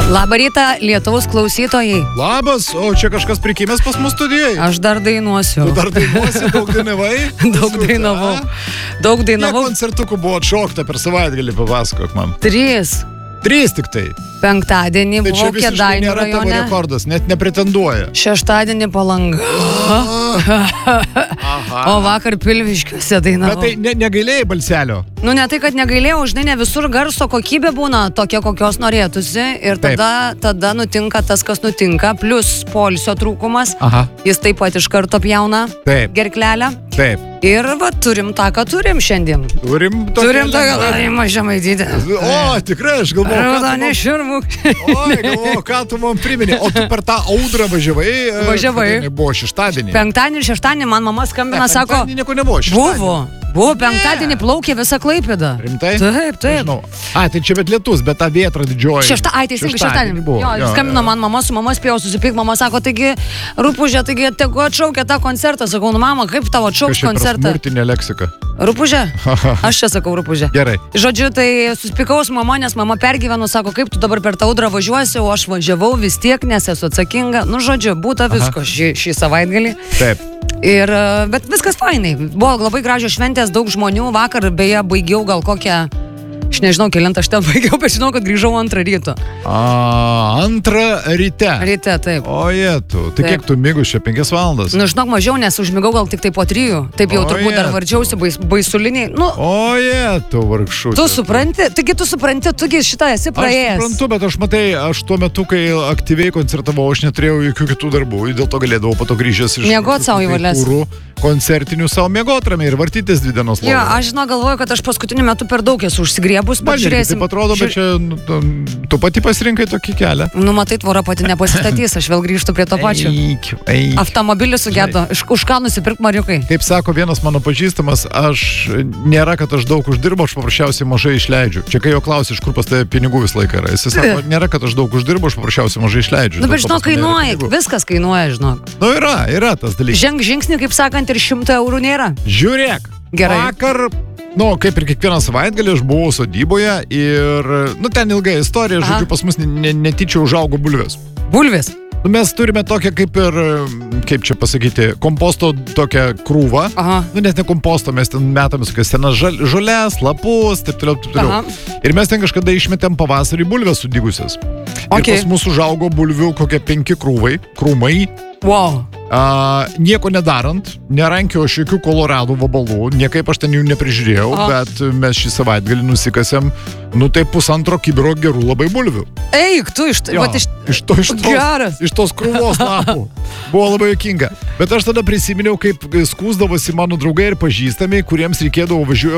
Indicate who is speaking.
Speaker 1: Labą rytą, Lietuvos klausytojai.
Speaker 2: Labas, o čia kažkas prikimęs pas mus studijai.
Speaker 1: Aš dar dainuosiu.
Speaker 2: Tu dar dainuosi, daug dainavai?
Speaker 1: Daug dainavau.
Speaker 2: Kiek koncertukų buvo atšokta per savaitgalį, papasakok man.
Speaker 1: 3.
Speaker 2: 3 tik tai.
Speaker 1: Penktadienį
Speaker 2: Tai
Speaker 1: buvo
Speaker 2: čia visiškai
Speaker 1: Kėdainių
Speaker 2: nėra tavo
Speaker 1: rajone.
Speaker 2: rekordas, net nepretenduoja.
Speaker 1: Šeštadienį Palanga. O vakar Pilviškiuose dainavau.
Speaker 2: Bet tai negailėjai balselio?
Speaker 1: Nu, ne tai, kad negailėjau, žinai, ne visur garso kokybė būna tokia, kokios norėtųsi. Ir tada nutinka tas, kas nutinka. Plus poilsio trūkumas.
Speaker 2: Aha.
Speaker 1: Jis taip pat iš karto pjauna gerklelę.
Speaker 2: Taip.
Speaker 1: Ir va, turim tą, ką turim šiandien.
Speaker 2: Turim
Speaker 1: tokią dainimą Žemaitytę.
Speaker 2: O, tikrai, aš galvoju.
Speaker 1: Raudonė širmuk.
Speaker 2: Oi, galvoju, ką tu man priminė. O tu per tą audrą važiavai?
Speaker 1: Važiavai.
Speaker 2: Buvo šeštadienį.
Speaker 1: Penktadienį ir šeštadienį man mama skambina, sako.
Speaker 2: Penktadienį nieko nebuvo, šeštadienį.
Speaker 1: Buvo penktadienį plaukė visa Klaipėda.
Speaker 2: Rimtai?
Speaker 1: Taip.
Speaker 2: Tai čia bet lietus, bet ta vėtra didžioji.
Speaker 1: Teisingai šeštadienį buvo. Jo, skambino man mama, su mama spėjau susipykt, mama sako, taigi Rūpužė, taigi tegu atšaukia tą koncertą. Sakau, nu mama, kaip tavo atšauks koncertą?
Speaker 2: Smurtinė leksika.
Speaker 1: Rūpužė? Aš čia sakau Rūpužė.
Speaker 2: Gerai.
Speaker 1: Žodžiu, tai susipykau su mama, nes mama pergyveno, sako, kaip tu dabar per tą audrą važiuosi, o aš važiavau vis tiek, nes esu atsakinga. Nu, žodžiu, būta visko šį savaitgalį.
Speaker 2: Taip.
Speaker 1: Bet viskas fainai. Buvo labai gražios šventės, daug žmonių. Vakar beje baigiau gal kokią, aš nežinau, kelintą aš ten baigiau, bet žinau, kad grįžau 2 ryto.
Speaker 2: 2 ryte?
Speaker 1: Ryte, taip.
Speaker 2: O jėtų, tai kiek tu migus čia 5 valandas?
Speaker 1: Nu, žinok, mažiau, nes užmigau gal tik tai po 3. Taip jau turbūt dar vardžiausi baisuliniai. Nu,
Speaker 2: o jėtų, vargšutė.
Speaker 1: Tu supranti, tugi šitą esi praėjęs.
Speaker 2: Aš suprantu, bet aš tuo metu, kai aktyviai koncertavau, aš neturėjau jokių kitų darbų, dėl to galėdavau po to grįžęs iš
Speaker 1: miegot savo į valias.
Speaker 2: Koncertinių savo miegot ramiai ir vartytis 2 dienos lovą.
Speaker 1: Jo, aš galvoju, kad aš paskutiniu metu per daug esu užsigriebus, pažiūrėsim.
Speaker 2: Taip atrodo, bet čia tu pati pasirinkai tokį kelią.
Speaker 1: Nu, matai, tvora pati nepasistatys, aš vėl grįžtu prie to pačio. Automobilis sugedo, už ką nusipirk mariukai?
Speaker 2: Kaip sako vienas mano pažįstamas, nėra, kad aš daug uždirbu, aš paprasčiausiai mažai išleidžiu. Čia kai jo klausi, iš kur pas tave pinigų visą laiką yra. Jis sako, nėra, kad aš daug uždirbu, aš paprasčiausiai mažai išleidžiu.
Speaker 1: Nu, bet žinok, kainuoja, viskas kainuoja, žinok.
Speaker 2: Nu, yra tas dalykas.
Speaker 1: Ženk žingsnį, kaip sakant, ir 100 eurų nėra.
Speaker 2: Žiūrėk.
Speaker 1: Gerai.
Speaker 2: Vakar, kaip ir kiekvieną savaitgalį, aš buvau sodyboje ir, ten ilga istorija, žodžiu, pas mus netyčia užaugo bulvės.
Speaker 1: Bulvės?
Speaker 2: Mes turime tokią kaip ir, kaip čia pasakyti, komposto tokią krūvą. Net ne komposto, mes ten metame tokias senas žolės, lapus, taip toliau. Ir mes ten kažkada išmetėm pavasarį bulvės sudygusias. Ir pas mūsų užaugo bulvių kokie 5 krūmai.
Speaker 1: Wow.
Speaker 2: Nieko nedarant, nerankiau aš jokių koloradų vabalų, niekaip aš ten jų neprižiūrėjau, bet mes šį savaitgalį nusikasėm, tai 1,5 kibiro gerų labai bulvių.
Speaker 1: Eik, tu iš
Speaker 2: tos krūvos lapų. Buvo labai juokinga. Bet aš tada prisiminiau, kaip skųsdavosi mano draugai ir pažįstami, kuriems reikėdavo